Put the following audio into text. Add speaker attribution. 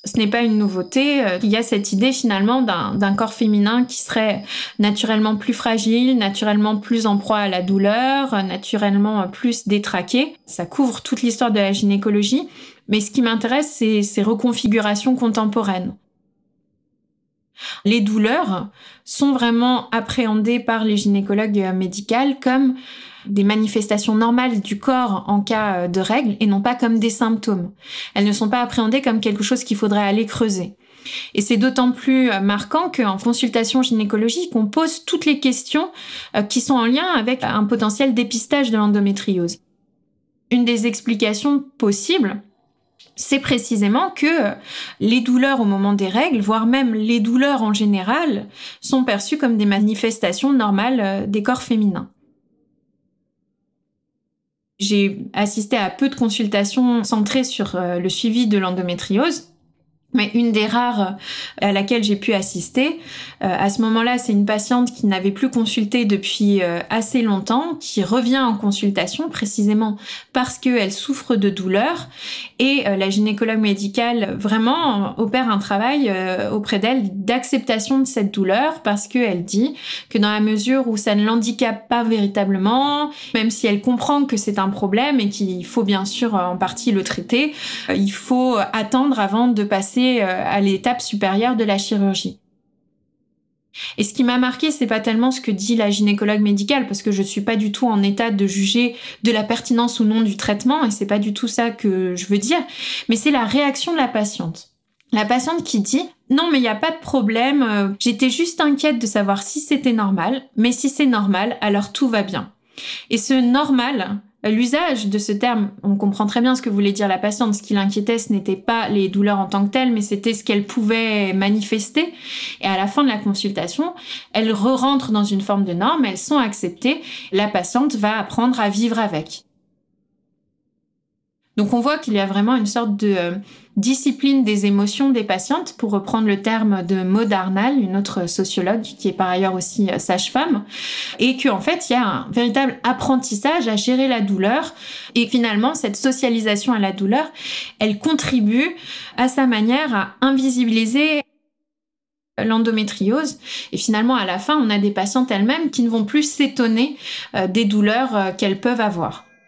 Speaker 1: Ce n'est pas une nouveauté. Il y a cette idée finalement d'un corps féminin qui serait naturellement plus fragile, naturellement plus en proie à la douleur, naturellement plus détraqué. Ça couvre toute l'histoire de la gynécologie. Mais ce qui m'intéresse, c'est ces reconfigurations contemporaines. Les douleurs sont vraiment appréhendées par les gynécologues médicales comme des manifestations normales du corps en cas de règles et non pas comme des symptômes. Elles ne sont pas appréhendées comme quelque chose qu'il faudrait aller creuser. Et c'est d'autant plus marquant qu'en consultation gynécologique, on pose toutes les questions qui sont en lien avec un potentiel dépistage de l'endométriose. Une des explications possibles, c'est précisément que les douleurs au moment des règles, voire même les douleurs en général, sont perçues comme des manifestations normales des corps féminins. J'ai assisté à peu de consultations centrées sur le suivi de l'endométriose. Mais une des rares à laquelle j'ai pu assister, à ce moment-là, c'est une patiente qui n'avait plus consulté depuis assez longtemps, qui revient en consultation précisément parce qu'elle souffre de douleurs. Et la gynécologue médicale vraiment opère un travail auprès d'elle d'acceptation de cette douleur parce qu'elle dit que dans la mesure où ça ne l'handicape pas véritablement, même si elle comprend que c'est un problème et qu'il faut bien sûr en partie le traiter, il faut attendre avant de passer à l'étape supérieure de la chirurgie. Et ce qui m'a marqué, c'est pas tellement ce que dit la gynécologue médicale, parce que je suis pas du tout en état de juger de la pertinence ou non du traitement, et c'est pas du tout ça que je veux dire, mais c'est la réaction de la patiente. La patiente qui dit « Non, mais il n'y a pas de problème, j'étais juste inquiète de savoir si c'était normal, mais si c'est normal, alors tout va bien. » Et ce « normal », l'usage de ce terme, on comprend très bien ce que voulait dire la patiente. Ce qui l'inquiétait, ce n'était pas les douleurs en tant que telles, mais c'était ce qu'elle pouvait manifester. Et à la fin de la consultation, elles re-rentrent dans une forme de norme, elles sont acceptées. La patiente va apprendre à vivre avec. Donc on voit qu'il y a vraiment une sorte de discipline des émotions des patientes, pour reprendre le terme de Maud Arnal, une autre sociologue qui est par ailleurs aussi sage-femme, et qu'en fait il y a un véritable apprentissage à gérer la douleur, et finalement cette socialisation à la douleur, elle contribue à sa manière à invisibiliser l'endométriose, et finalement à la fin on a des patientes elles-mêmes qui ne vont plus s'étonner des douleurs qu'elles peuvent avoir.